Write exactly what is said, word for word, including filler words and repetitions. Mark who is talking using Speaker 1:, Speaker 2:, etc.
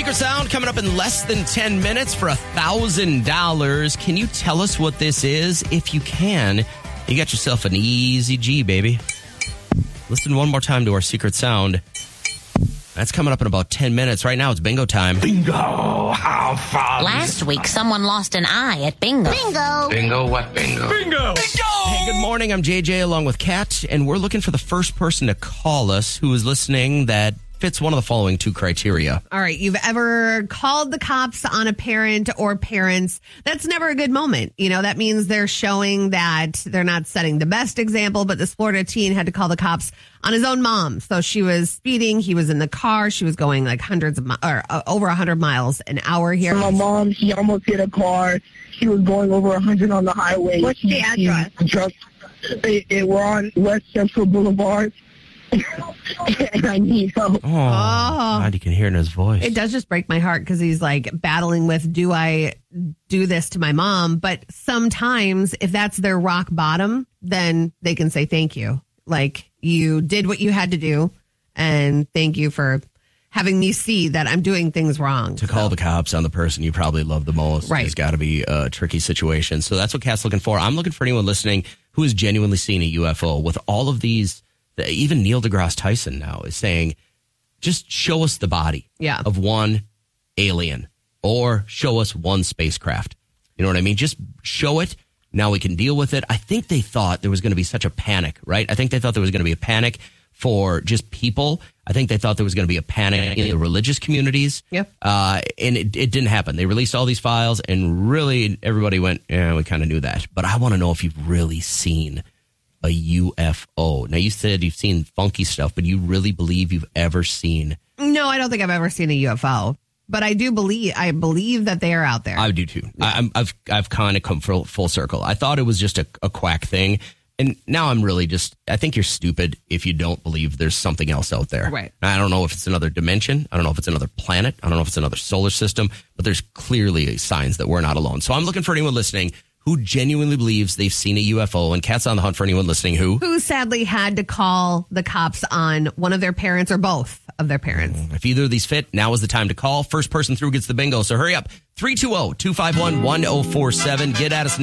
Speaker 1: Secret Sound coming up in less than ten minutes for one thousand dollars. Can you tell us what this is? If you can, you got yourself an easy G, baby. Listen one more time to our Secret Sound. That's coming up in about ten minutes. Right now, it's bingo time.
Speaker 2: Bingo! How fun!
Speaker 3: Last week, someone lost an eye at bingo.
Speaker 4: Bingo!
Speaker 2: Bingo what bingo?
Speaker 1: Bingo! Bingo! Hey, good morning. I'm J J along with Kat, and we're looking for the first person to call us who is listening that fits one of the following two criteria.
Speaker 5: All right. You've ever called the cops on a parent or parents? That's never a good moment. You know, that means they're showing that they're not setting the best example, but this Florida teen had to call the cops on his own mom. So she was speeding. He was in the car. She was going like hundreds of mi- or uh, over one hundred miles an hour here.
Speaker 6: My mom, she almost hit a car. She was going over one hundred on the highway.
Speaker 4: What's the
Speaker 6: She-
Speaker 4: address?
Speaker 6: she Drunk. It, it, we're on West Central Boulevard. And I need help.
Speaker 1: Oh, God, you can hear it in his voice.
Speaker 5: It does just break my heart because he's like battling with, do I do this to my mom? But sometimes if that's their rock bottom, then they can say thank you. Like, you did what you had to do, and thank you for having me see that I'm doing things wrong.
Speaker 1: To call the cops on the person you probably love the most
Speaker 5: Right.
Speaker 1: has got to be a tricky situation. So that's what Kat's looking for. I'm looking for anyone listening who has genuinely seen a U F O. With all of these, even Neil deGrasse Tyson now is saying, just show us the body
Speaker 5: Yeah.
Speaker 1: of one alien or show us one spacecraft. You know what I mean? Just show it. Now we can deal with it. I think they thought there was going to be such a panic, right? I think they thought there was going to be a panic for just people. I think they thought there was going to be a panic in the religious communities.
Speaker 5: Yep.
Speaker 1: Uh, and it, it didn't happen. They released all these files and really everybody went, yeah, we kind of knew that. But I want to know if you've really seen a U F O. Now, you said you've seen funky stuff, but you really believe you've ever seen?
Speaker 5: No, I don't think I've ever seen a U F O, but I do believe, I believe that they are out there.
Speaker 1: I do too. I, I'm, I've I've kind of come full, full circle. I thought it was just a, a quack thing. And now I'm really just, I think you're stupid if you don't believe there's something else out there.
Speaker 5: Right.
Speaker 1: I don't know if it's another dimension. I don't know if it's another planet. I don't know if it's another solar system, but there's clearly signs that we're not alone. So I'm looking for anyone listening who genuinely believes they've seen a U F O, and Kat's on the hunt for anyone listening who?
Speaker 5: Who sadly had to call the cops on one of their parents or both of their parents.
Speaker 1: If either of these fit, now is the time to call. First person through gets the bingo. So hurry up. three two zero, two five one, one zero four seven. Get at us now.